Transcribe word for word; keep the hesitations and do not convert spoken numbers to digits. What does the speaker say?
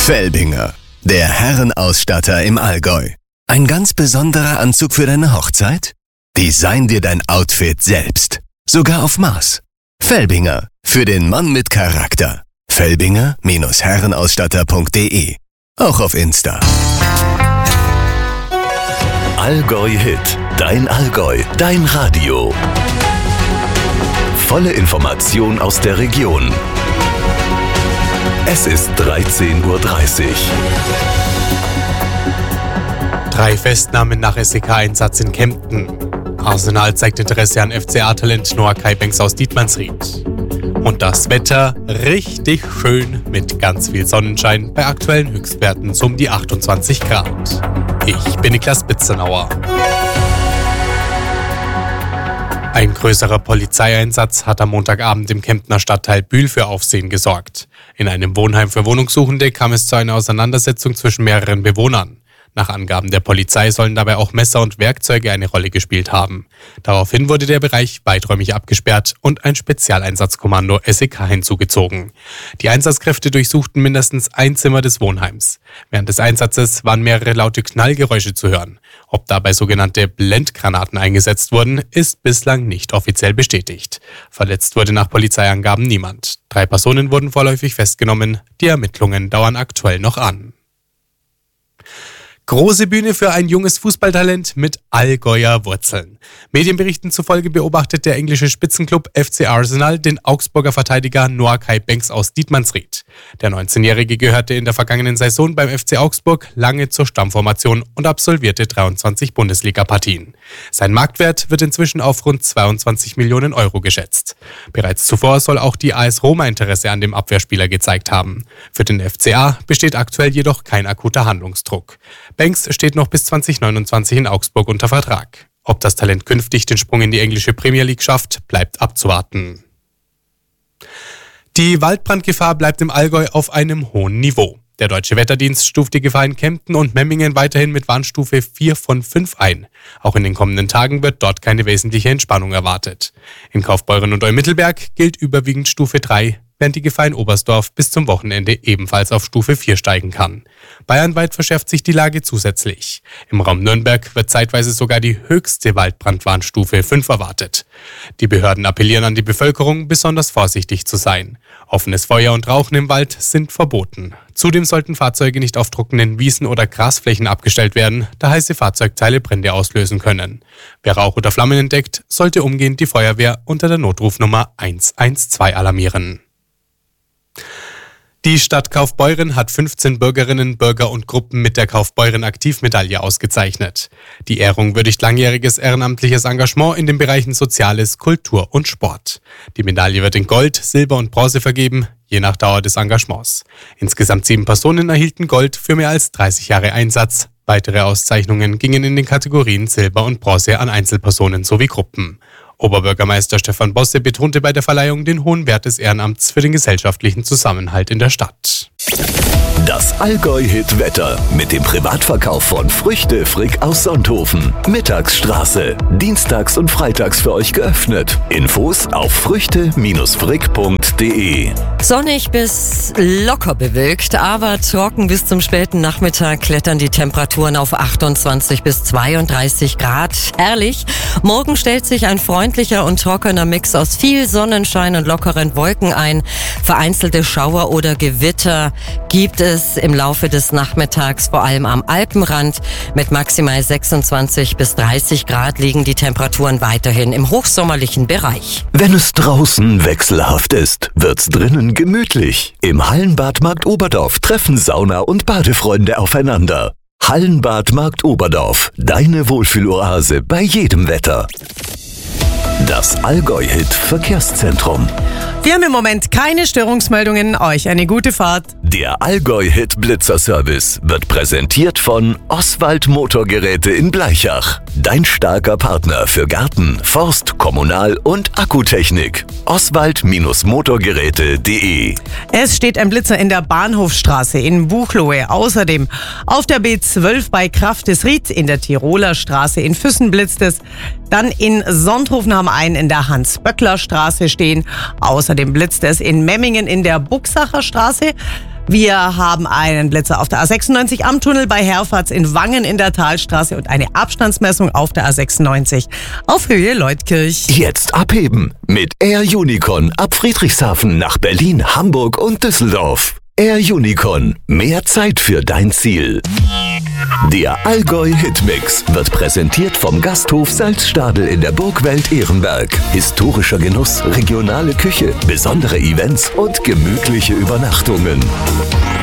Felbinger, der Herrenausstatter im Allgäu. Ein ganz besonderer Anzug für deine Hochzeit? Design dir dein Outfit selbst. Sogar auf Maß. Felbinger, für den Mann mit Charakter. Felbinger Herrenausstatter punkt de. Auch auf Insta. Allgäu Hit. Dein Allgäu. Dein Radio. Volle Information aus der Region. Es ist dreizehn Uhr dreißig. Drei Festnahmen nach S E K-Einsatz in Kempten. Arsenal zeigt Interesse an F C A-Talent Noah Kai Banks aus Dietmannsried. Und das Wetter richtig schön mit ganz viel Sonnenschein bei aktuellen Höchstwerten so um die achtundzwanzig Grad. Ich bin Niklas Bitzenauer. Ein größerer Polizeieinsatz hat am Montagabend im Kemptener Stadtteil Bühl für Aufsehen gesorgt. In einem Wohnheim für Wohnungssuchende kam es zu einer Auseinandersetzung zwischen mehreren Bewohnern. Nach Angaben der Polizei sollen dabei auch Messer und Werkzeuge eine Rolle gespielt haben. Daraufhin wurde der Bereich weiträumig abgesperrt und ein Spezialeinsatzkommando S E K hinzugezogen. Die Einsatzkräfte durchsuchten mindestens ein Zimmer des Wohnheims. Während des Einsatzes waren mehrere laute Knallgeräusche zu hören. Ob dabei sogenannte Blendgranaten eingesetzt wurden, ist bislang nicht offiziell bestätigt. Verletzt wurde nach Polizeiangaben niemand. Drei Personen wurden vorläufig festgenommen. Die Ermittlungen dauern aktuell noch an. Große Bühne für ein junges Fußballtalent mit Allgäuer Wurzeln. Medienberichten zufolge beobachtet der englische Spitzenklub F C Arsenal den Augsburger Verteidiger Noah Kai Banks aus Dietmannsried. Der neunzehnjährige gehörte in der vergangenen Saison beim F C Augsburg lange zur Stammformation und absolvierte dreiundzwanzig Bundesliga-Partien. Sein Marktwert wird inzwischen auf rund zweiundzwanzig Millionen Euro geschätzt. Bereits zuvor soll auch die A S Roma Interesse an dem Abwehrspieler gezeigt haben. Für den F C A besteht aktuell jedoch kein akuter Handlungsdruck. Banks steht noch bis zwanzig neunundzwanzig in Augsburg unter Vertrag. Ob das Talent künftig den Sprung in die englische Premier League schafft, bleibt abzuwarten. Die Waldbrandgefahr bleibt im Allgäu auf einem hohen Niveau. Der Deutsche Wetterdienst stuft die Gefahr in Kempten und Memmingen weiterhin mit Warnstufe vier von fünf ein. Auch in den kommenden Tagen wird dort keine wesentliche Entspannung erwartet. In Kaufbeuren und Eumittelberg gilt überwiegend Stufe drei, während die Gefahr in Oberstdorf bis zum Wochenende ebenfalls auf Stufe vier steigen kann. Bayernweit verschärft sich die Lage zusätzlich. Im Raum Nürnberg wird zeitweise sogar die höchste Waldbrandwarnstufe fünf erwartet. Die Behörden appellieren an die Bevölkerung, besonders vorsichtig zu sein. Offenes Feuer und Rauchen im Wald sind verboten. Zudem sollten Fahrzeuge nicht auf trockenen Wiesen oder Grasflächen abgestellt werden, da heiße Fahrzeugteile Brände auslösen können. Wer Rauch oder Flammen entdeckt, sollte umgehend die Feuerwehr unter der Notrufnummer eins eins zwei alarmieren. Die Stadt Kaufbeuren hat fünfzehn Bürgerinnen, Bürger und Gruppen mit der Kaufbeuren-Aktivmedaille ausgezeichnet. Die Ehrung würdigt langjähriges ehrenamtliches Engagement in den Bereichen Soziales, Kultur und Sport. Die Medaille wird in Gold, Silber und Bronze vergeben, je nach Dauer des Engagements. Insgesamt sieben Personen erhielten Gold für mehr als dreißig Jahre Einsatz. Weitere Auszeichnungen gingen in den Kategorien Silber und Bronze an Einzelpersonen sowie Gruppen. Oberbürgermeister Stefan Bosse betonte bei der Verleihung den hohen Wert des Ehrenamts für den gesellschaftlichen Zusammenhalt in der Stadt. Das Allgäu-Hit-Wetter mit dem Privatverkauf von Früchte Frick aus Sonthofen. Mittagsstraße. Dienstags und freitags für euch geöffnet. Infos auf früchte frick punkt de. Sonnig bis locker bewölkt, aber trocken bis zum späten Nachmittag klettern die Temperaturen auf achtundzwanzig bis zweiunddreißig Grad. Herrlich. Morgen stellt sich ein freundlicher und trockener Mix aus viel Sonnenschein und lockeren Wolken ein. Vereinzelte Schauer oder Gewitter gibt es im Laufe des Nachmittags, vor allem am Alpenrand. Mit maximal sechsundzwanzig bis dreißig Grad liegen die Temperaturen weiterhin im hochsommerlichen Bereich. Wenn es draußen wechselhaft ist, wird's drinnen gemütlich. Im Hallenbad Markt Oberdorf treffen Sauna und Badefreunde aufeinander. Hallenbad Markt Oberdorf, deine Wohlfühloase bei jedem Wetter. Das Allgäu-Hit Verkehrszentrum. Wir haben im Moment keine Störungsmeldungen. Euch eine gute Fahrt. Der Allgäu-Hit Blitzer-Service wird präsentiert von Oswald Motorgeräte in Bleichach. Dein starker Partner für Garten, Forst, Kommunal- und Akkutechnik. Oswald Motorgeräte punkt de. Es steht ein Blitzer in der Bahnhofstraße in Buchloe. Außerdem auf der B zwölf bei Kraftesried, in der Tiroler Straße in Füssen blitzt es. Dann in Sonthofen haben einen in der Hans-Böckler-Straße stehen. Außerdem blitzt es in Memmingen in der Buchsacher Straße. Wir haben einen Blitzer auf der A sechsundneunzig am Tunnel bei Herfahrt in Wangen in der Talstraße und eine Abstandsmessung auf der A sechsundneunzig auf Höhe Leutkirch. Jetzt abheben mit Air Unicorn ab Friedrichshafen nach Berlin, Hamburg und Düsseldorf. Air Unicorn, mehr Zeit für dein Ziel. Der Allgäu Hitmix wird präsentiert vom Gasthof Salzstadel in der Burgwelt Ehrenberg. Historischer Genuss, regionale Küche, besondere Events und gemütliche Übernachtungen.